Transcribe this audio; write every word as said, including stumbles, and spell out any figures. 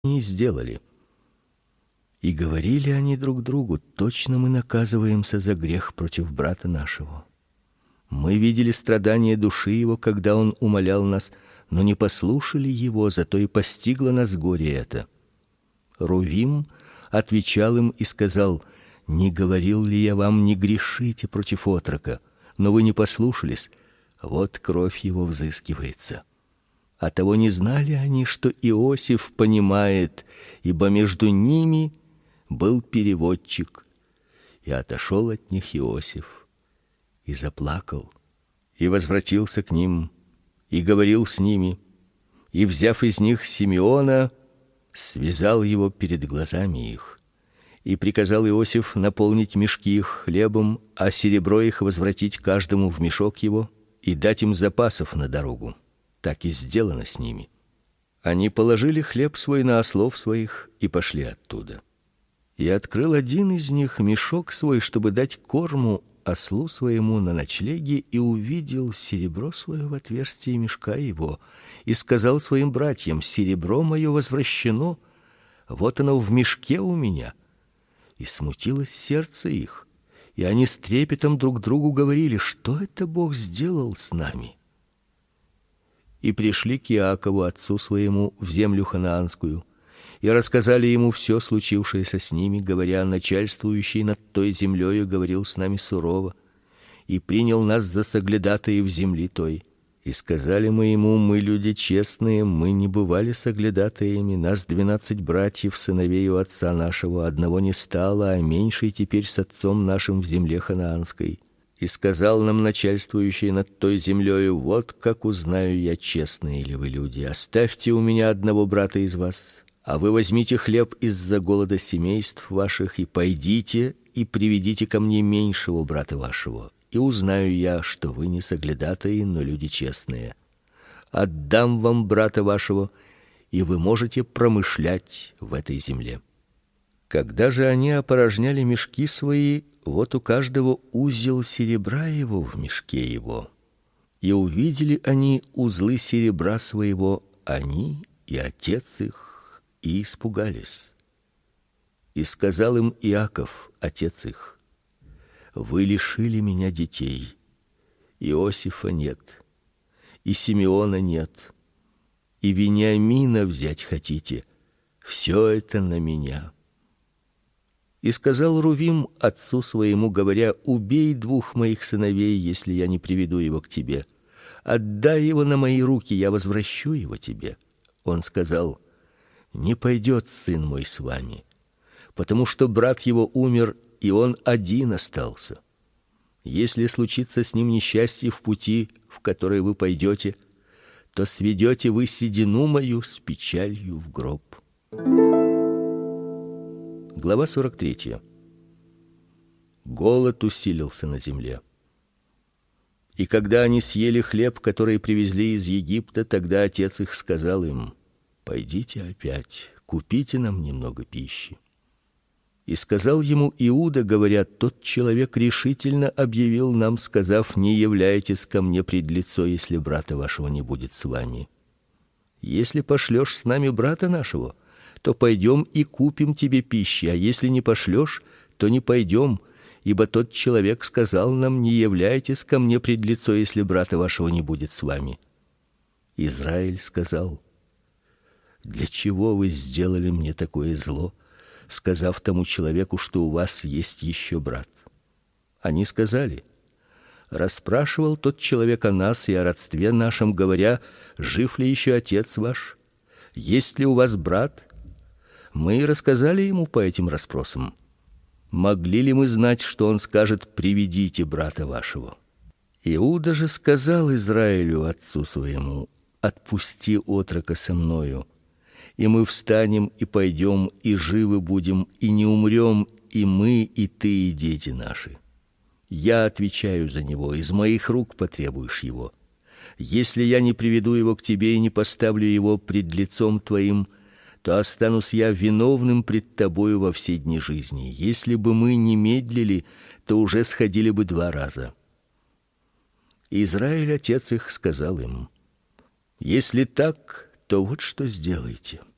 и сделали. И говорили они друг другу: точно мы наказываемся за грех против брата нашего. Мы видели страдания души его, когда он умолял нас, но не послушали его, зато и постигло нас горе это. Рувим отвечал им и сказал: не говорил ли я вам, не грешите против отрока? Но вы не послушались. Вот кровь его взыскивается. А того не знали они, что Иосиф понимает, ибо между ними был переводчик. И отошел от них Иосиф и заплакал, и возвратился к ним, и говорил с ними, и, взяв из них Симеона, связал его перед глазами их. И приказал Иосиф наполнить мешки их хлебом, а серебро их возвратить каждому в мешок его и дать им запасов на дорогу. Так и сделано с ними. Они положили хлеб свой на ослов своих и пошли оттуда. И открыл один из них мешок свой, чтобы дать корму ослу своему на ночлеге, и увидел серебро свое в отверстии мешка его, и сказал своим братьям: серебро мое возвращено, вот оно в мешке у меня. И смутилось сердце их, и они с трепетом друг другу говорили: что это Бог сделал с нами? И пришли к Иакову отцу своему в землю ханаанскую, и рассказали ему все случившееся с ними, говоря: начальствующий над той землею говорил с нами сурово и принял нас за соглядатаев земли той. И сказали мы ему: мы люди честные, мы не бывали соглядатаями, нас двенадцать братьев, сыновей у отца нашего, одного не стало, а меньший теперь с отцом нашим в земле ханаанской. И сказал нам начальствующий над той землею: вот как узнаю я, честные ли вы люди. Оставьте у меня одного брата из вас, а вы возьмите хлеб из-за голода семейств ваших и пойдите и приведите ко мне меньшего брата вашего. И узнаю я, что вы не соглядатаи, но люди честные. Отдам вам брата вашего, и вы можете промышлять в этой земле. Когда же они опорожняли мешки свои, вот у каждого узел серебра его в мешке его. И увидели они узлы серебра своего, они и отец их, и испугались. И сказал им Иаков, отец их: вы лишили меня детей. Иосифа нет, и Симеона нет, и Вениамина взять хотите. Все это на меня. И сказал Рувим отцу своему, говоря: убей двух моих сыновей, если я не приведу его к тебе. Отдай его на мои руки, я возвращу его тебе. Он сказал: не пойдет сын мой с вами, потому что брат его умер, и он один остался. Если случится с ним несчастье в пути, в который вы пойдете, то сведете вы седину мою с печалью в гроб. Глава сорок третья. Голод усилился на земле. И когда они съели хлеб, который привезли из Египта, тогда отец их сказал им: пойдите опять, купите нам немного пищи. И сказал ему Иуда, говоря: тот человек решительно объявил нам, сказав: не являйтесь ко мне пред лицо, если брата вашего не будет с вами. Если пошлешь с нами брата нашего, то пойдем и купим тебе пищи, а если не пошлешь, то не пойдем, ибо тот человек сказал нам: не являйтесь ко мне пред лицо, если брата вашего не будет с вами. Израиль сказал: для чего вы сделали мне такое зло, сказав тому человеку, что у вас есть еще брат? Они сказали: расспрашивал тот человек о нас и о родстве нашем, говоря: жив ли еще отец ваш? Есть ли у вас брат? Мы рассказали ему по этим расспросам. Могли ли мы знать, что он скажет: приведите брата вашего? Иуда же сказал Израилю отцу своему: отпусти отрока со мною, и мы встанем и пойдем, и живы будем, и не умрем, и мы, и ты, и дети наши. Я отвечаю за него, из моих рук потребуешь его. Если я не приведу его к тебе и не поставлю его пред лицом твоим, то останусь я виновным пред тобою во все дни жизни. Если бы мы не медлили, то уже сходили бы два раза. Израиль отец их сказал им: если так, то вот что сделайте.